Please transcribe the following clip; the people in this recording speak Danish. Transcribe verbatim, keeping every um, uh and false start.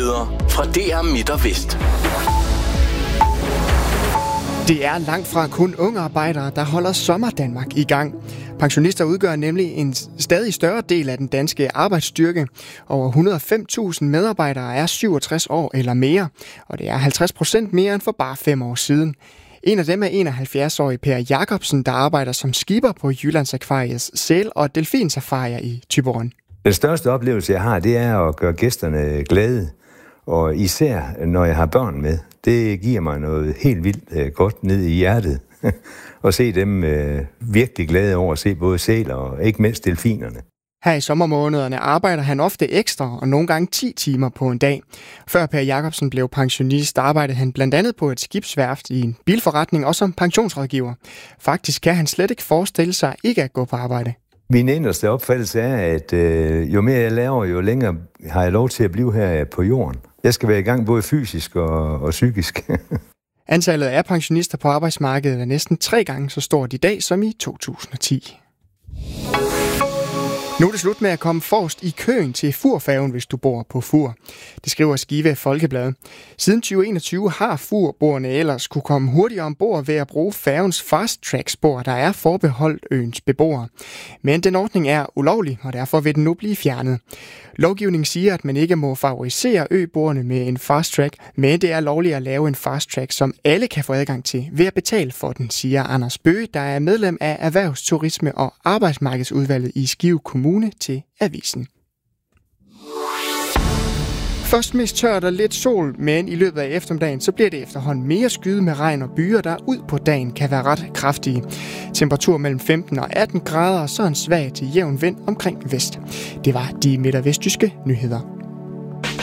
Nyheder fra D R Midt og Vest. Det er langt fra kun unge arbejdere, der holder Sommerdanmark i gang. Pensionister udgør nemlig en stadig større del af den danske arbejdsstyrke. Over et hundrede og fem tusind medarbejdere er syvogtres år eller mere, og det er halvtreds procent mere end for bare fem år siden. En af dem er enoghalvfjerds-årig Per Jacobsen, der arbejder som skipper på Jyllands Akvariets sæl- og delfinsafarier i Thyborøn. Den største oplevelse, jeg har, det er at gøre gæsterne glade, og især når jeg har børn med. Det giver mig noget helt vildt godt ned i hjertet, at se dem øh, virkelig glade over at se både sæler og ikke mindst delfinerne. Her i sommermånederne arbejder han ofte ekstra og nogle gange ti timer på en dag. Før Per Jacobsen blev pensionist, arbejdede han blandt andet på et skibsværft i en bilforretning og som pensionsrådgiver. Faktisk kan han slet ikke forestille sig ikke at gå på arbejde. Min inderste opfattelse er, at øh, jo mere jeg laver, jo længere har jeg lov til at blive her på jorden. Jeg skal være i gang både fysisk og, og psykisk. Antallet af pensionister på arbejdsmarkedet er næsten tre gange så stort i dag som i to tusind og ti. Nu er det slut med at komme forrest i køen til Fur-færgen, hvis du bor på Fur. Det skriver Skive Folkeblad. Siden tyve enogtyve har Fur-boerne ellers kunne komme hurtigere ombord ved at bruge færgens fast-track-spor, der er forbeholdt øens beboere. Men den ordning er ulovlig, og derfor vil den nu blive fjernet. Lovgivningen siger, at man ikke må favorisere øboerne med en fast-track, men det er lovligt at lave en fast-track, som alle kan få adgang til ved at betale for den, siger Anders Bøge, der er medlem af Erhvervs-, Turisme- og Arbejdsmarkedsudvalget i Skive Kommune til avisen. Først mest tørt og lidt sol, men i løbet af eftermiddagen, så bliver det efterhånden mere skyet med regn og byer, der ud på dagen kan være ret kraftige. Temperatur mellem femten og atten grader, og så en svag til jævn vind omkring vest. Det var de midt- og vestjyske nyheder.